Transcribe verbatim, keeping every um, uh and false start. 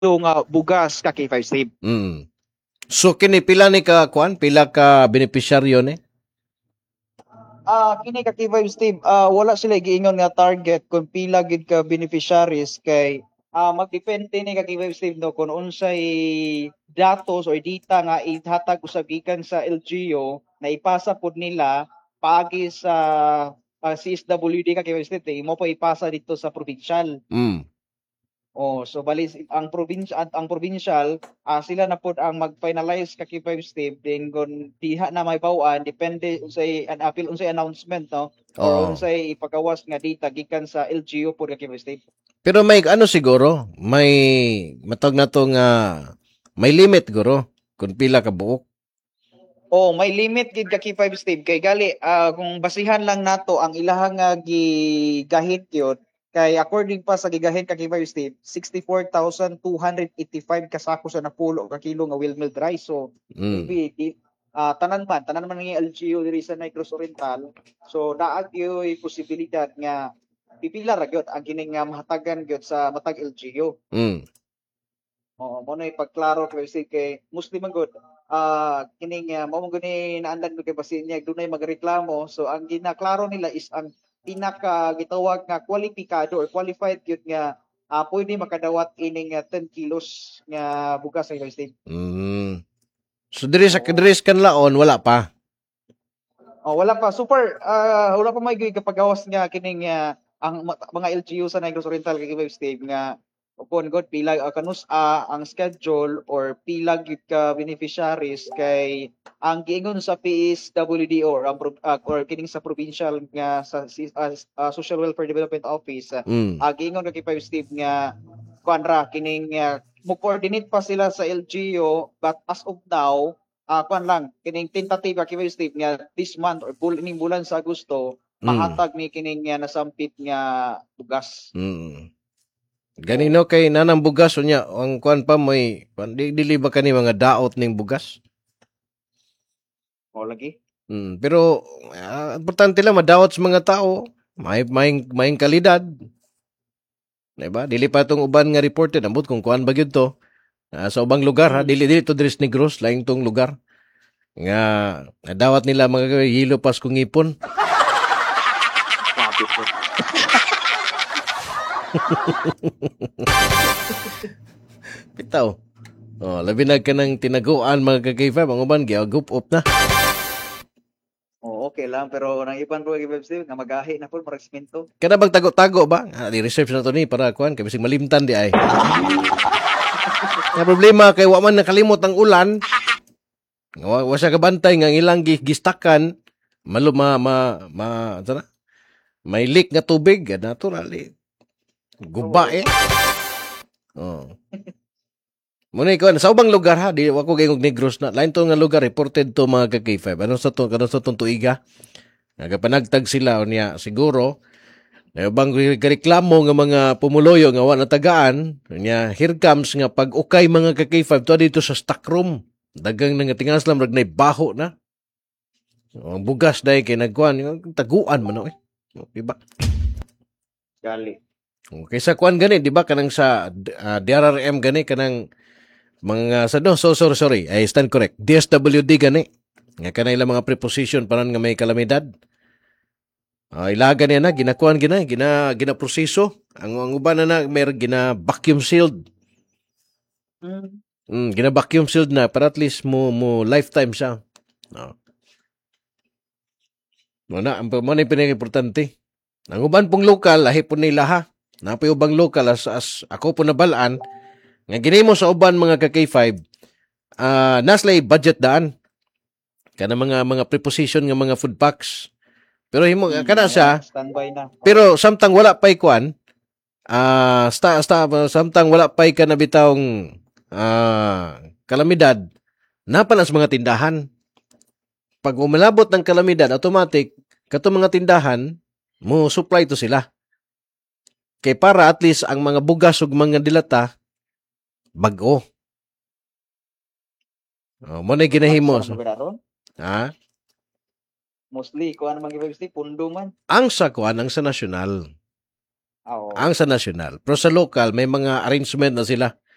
nga bugas ka K five Steve. Mm. So kini pila ni ka kuan, pila ka beneficiaryo ni? Ah, kini ka K five Steve, ah wala sila giingon nga target kung pila gid ka beneficiaries kay ah magdepende ni ka K five Steve no kung unsay datos or data nga ihatag usab gikan sa L G U na ipasa pod nila paagi sa ah, C S W D ka K five Steve, eh, mo pa ipasa dito sa provincial. Mm. Oh, so bali ang probinsya ang provincial ah, sila na pod ang mag-finalize ka K five Steve then gon diha na may bawaan depende unsay an appeal unsay announcement no or Oo. unsay ipagawas nga data gikan sa L G U pod ka K five Steve. Pero may ano siguro, may matag na to nga may limit guro kung pila ka buok. Oh, may limit gid ka K five Steve kay gali ah, kung basihan lang nato ang ilahang nga gigahit yun kay according pa sa gigahin ka K five Steve sixty-four thousand two hundred eighty-five kasako sa napulo ka kilo nga wheel milled rice. So Mm. maybe di, ah, tanan man tanan man ng L G U diri sa Negros Oriental. So daag yoy posibilidad nga pipila ra gyud ang kining nga mahatagan gyud sa matag L G U. Mm. Oo, mo na ipagklaro kasi kay Muslim man gud. Ah, kining uh, mo gani naandan ko kay pasin niya dunay magreklamo. So ang ginaklaro nila is ang pinaka gitawag nga kwalipikado or qualified gyud nga ah, pwede makadawat ining uh, ten kilos nga bugas sa Steve. Mm. So diri sa Oo. diri sa kanlaon wala pa. Oh, wala pa super ah, wala pa may gyud kapagawas nga kining ah, ang ma- mga L G U sa Negros Oriental kay Steve nga upon god pila uh, kanus ah, ang schedule or pila gyud ka beneficiaries kay ang giingon sa P S W D or ang pro- ah, or kining sa provincial nga sa si- ah, ah, Social Welfare Development Office uh, Mm. giingon kay Five Steve nga kuan ra kining uh, mo coordinate pa sila sa L G U but as of now ah kuan lang kining tentative kay Five Steve nga this month or bul ning bulan sa Agosto Mm. mahatag ni kining nga nasampit nga bugas. Mm. Ganino kay nanang bugas unya ang kuan pa moy di, dili ba kani mga daot ning bugas? O lagi. Mm, pero ah, importante lang madawat sa mga tao, may may may kalidad. Diba? Dili pa tong uban nga reported ambot kung kuan ba gyud to. Ah, sa ubang lugar ha, dili dili to Dres Negros laing tong lugar. Nga nadawat nila mga hilo pas kung ipon. Sabi ko. Bitaw. Oh, labi na ka ng tinaguan mga ka-K five, ang uban giagup up na. Oh, okay lang pero nang iban po kay Five Steve nga magahi na po marag simento. Kada bang tago-tago ba? Ah, di research na to ni para kuan kay bisig malimtan di ay. Nga problema kay wa man nakalimot ang ulan. Wa, wa siya kabantay nga ang ilang gi- gistakan malo ma ma ma sana? May leak nga tubig, ah, natural eh. Guba eh. Oh. Muna ikaw, sa ubang lugar ha, di ako gayong Negros na. Lain to nga lugar, reported to mga ka-K five. Ano sa to, ano sa tong tuiga? Nagapanagtag sila, o niya, siguro, na ubang reklamo nga mga pumuloyo nga wala tagaan, niya, here comes nga pag-ukay mga ka-K five, to dito sa stock room. Dagang nga tingas lang, ragnay baho na. Ang bugas dahil kay nagkuhan, taguan man no eh. Diba? Gali. Okay, sa kuan gani, di ba? Kanang sa uh, D R R M gani, kanang mga, sa, no, so, sorry, sorry, I stand correct. D S W D gani. Nga kanang ilang mga preposition paran nga may kalamidad. Uh, ilaga niya na, ginakuan gina, gina, ginaproseso. Ang, ang uban na na, may gina vacuum sealed. Mm. Mm, gina vacuum sealed na, para at least mo, mo lifetime siya. No. Muna, ang muna yung pinag-importante. Ang uban pong lokal, lahi po nila ha. Napay ubang lokal, as, as ako po nabalaan, nga ginimo sa uban mga ka-K five, uh, naslay budget daan. Kana mga mga preposition nga mga food packs. Pero himo Mm, kana siya, standby na. pero samtang wala pay kuan, ah uh, sta sta samtang wala pay ka nabitawng ah uh, kalamidad, napalas mga tindahan. Pag umalabot ng kalamidad, automatic kato mga tindahan mo supply to sila. Kay para at least ang mga bugas ug mga dilata bag-o. Oh, mo na ginahimo. Sa mga Ha? mostly kuan man gyud Steve pundo man. Ang sa kuan ang sa nasyonal. Oo. Ang sa nasyonal. Pero sa local may mga arrangement na sila.